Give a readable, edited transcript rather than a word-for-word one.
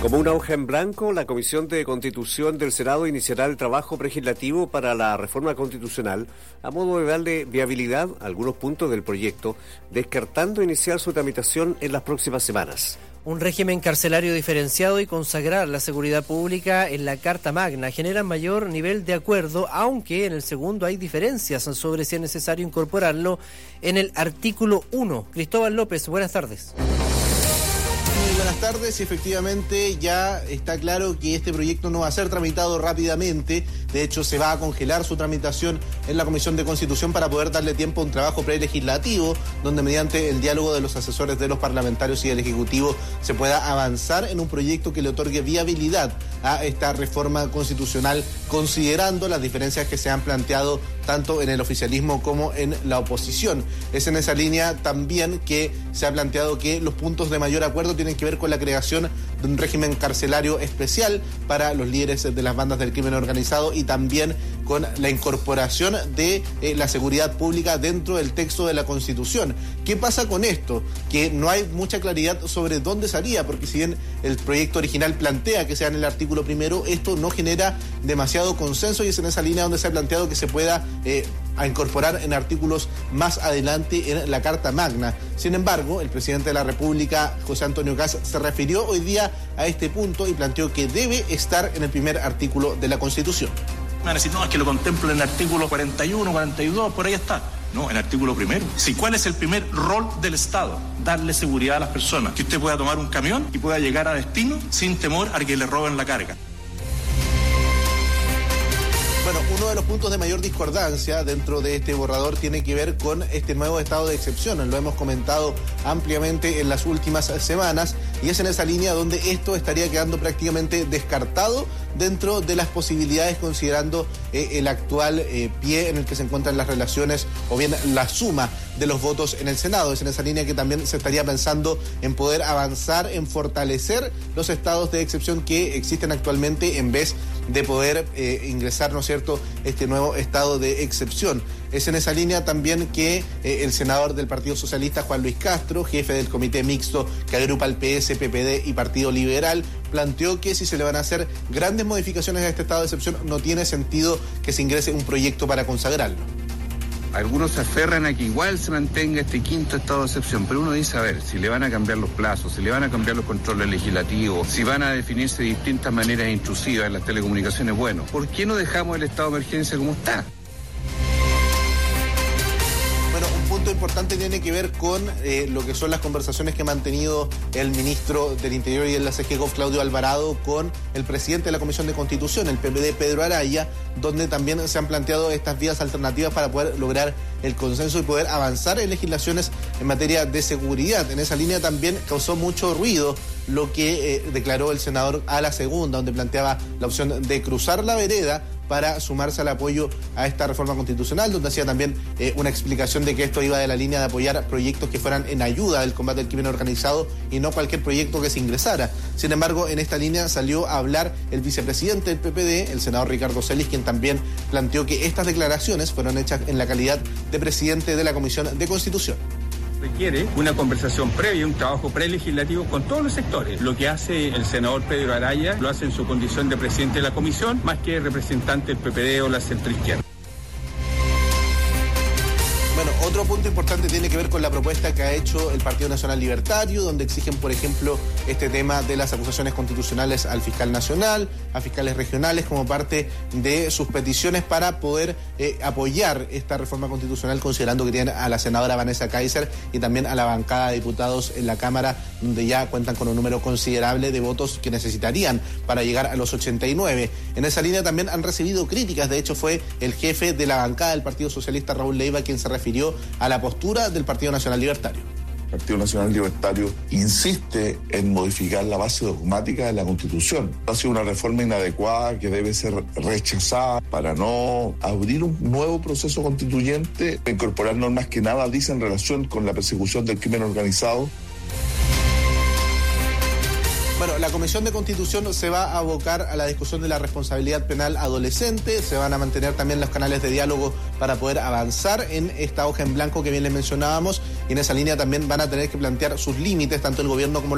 Como una hoja en blanco, la Comisión de Constitución del Senado iniciará el trabajo legislativo para la reforma constitucional a modo de darle viabilidad a algunos puntos del proyecto, descartando iniciar su tramitación en las próximas semanas. Un régimen carcelario diferenciado y consagrar la seguridad pública en la Carta Magna generan mayor nivel de acuerdo, aunque en el segundo hay diferencias sobre si es necesario incorporarlo en el artículo 1. Cristóbal López, buenas tardes. Muy buenas tardes. Efectivamente, ya está claro que este proyecto no va a ser tramitado rápidamente. De hecho, se va a congelar su tramitación en la Comisión de Constitución para poder darle tiempo a un trabajo prelegislativo, donde mediante el diálogo de los asesores de los parlamentarios y del Ejecutivo se pueda avanzar en un proyecto que le otorgue viabilidad a esta reforma constitucional, considerando las diferencias que se han planteado tanto en el oficialismo como en la oposición. Es en esa línea también que se ha planteado que los puntos de mayor acuerdo tienen que ver con la creación de un régimen carcelario especial para los líderes de las bandas del crimen organizado y también con la incorporación de la seguridad pública dentro del texto de la Constitución. ¿Qué pasa con esto? Que no hay mucha claridad sobre dónde salía, porque si bien el proyecto original plantea que sea en el artículo primero, esto no genera demasiado consenso y es en esa línea donde se ha planteado que se pueda a incorporar en artículos más adelante en la Carta Magna. Sin embargo, el presidente de la República, José Antonio Kast, se refirió hoy día a este punto y planteó que debe estar en el primer artículo de la Constitución. Me van a decir, no, es que lo contempla en el artículo 41, 42, por ahí está. No, en el artículo primero. ¿Cuál es el primer rol del Estado? Darle seguridad a las personas. Que usted pueda tomar un camión y pueda llegar a destino sin temor a que le roben la carga. Bueno, uno de los puntos de mayor discordancia dentro de este borrador tiene que ver con este nuevo estado de excepción. Lo hemos comentado ampliamente en las últimas semanas y es en esa línea donde esto estaría quedando prácticamente descartado dentro de las posibilidades, considerando el actual pie en el que se encuentran las relaciones o bien la suma de los votos en el Senado. Es en esa línea que también se estaría pensando en poder avanzar, en fortalecer los estados de excepción que existen actualmente en vez de poder ingresar, ¿no es cierto?, este nuevo estado de excepción. Es en esa línea también que el senador del Partido Socialista, Juan Luis Castro, jefe del comité mixto que agrupa al PS, PPD y Partido Liberal, planteó que si se le van a hacer grandes modificaciones a este estado de excepción, no tiene sentido que se ingrese un proyecto para consagrarlo. Algunos se aferran a que igual se mantenga este quinto estado de excepción, pero uno dice, a ver, si le van a cambiar los plazos, si le van a cambiar los controles legislativos, si van a definirse de distintas maneras intrusivas en las telecomunicaciones, bueno, ¿por qué no dejamos el estado de emergencia como está? Bueno, un punto importante tiene que ver con lo que son las conversaciones que ha mantenido el ministro del Interior y de la CGCOF, Claudio Alvarado, con el presidente de la Comisión de Constitución, el PPD, Pedro Araya, donde también se han planteado estas vías alternativas para poder lograr el consenso y poder avanzar en legislaciones en materia de seguridad. En esa línea también causó mucho ruido lo que declaró el senador a la segunda, donde planteaba la opción de cruzar la vereda para sumarse al apoyo a esta reforma constitucional, donde hacía también una explicación de que esto iba de la línea de apoyar proyectos que fueran en ayuda del combate al crimen organizado y no cualquier proyecto que se ingresara. Sin embargo, en esta línea salió a hablar el vicepresidente del PPD, el senador Ricardo Celis, quien también planteó que estas declaraciones fueron hechas en la calidad de presidente de la Comisión de Constitución. Requiere una conversación previa, un trabajo prelegislativo con todos los sectores. Lo que hace el senador Pedro Araya lo hace en su condición de presidente de la comisión, más que representante del PPD o la centroizquierda. Bueno, otro punto importante tiene que ver con la propuesta que ha hecho el Partido Nacional Libertario, donde exigen, por ejemplo, este tema de las acusaciones constitucionales al fiscal nacional, a fiscales regionales, como parte de sus peticiones para poder apoyar esta reforma constitucional, considerando que tienen a la senadora Vanessa Kaiser y también a la bancada de diputados en la Cámara, donde ya cuentan con un número considerable de votos que necesitarían para llegar a los 89. En esa línea también han recibido críticas. De hecho, fue el jefe de la bancada del Partido Socialista, Raúl Leiva, quien se refirió a la postura del Partido Nacional Libertario. El Partido Nacional Libertario insiste en modificar la base dogmática de la Constitución. Ha sido una reforma inadecuada que debe ser rechazada para no abrir un nuevo proceso constituyente, incorporar normas que nada dicen en relación con la persecución del crimen organizado. Bueno, la Comisión de Constitución se va a abocar a la discusión de la responsabilidad penal adolescente. Se van a mantener también los canales de diálogo para poder avanzar en esta hoja en blanco que bien les mencionábamos. Y en esa línea también van a tener que plantear sus límites, tanto el gobierno como